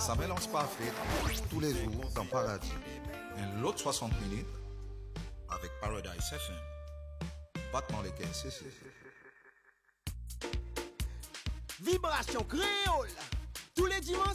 Ça mélange parfait tous les jours dans Paradis. Un lot 60 minutes avec Paradise FM. Battement les caisses. Vibration créole. Tous les dimanches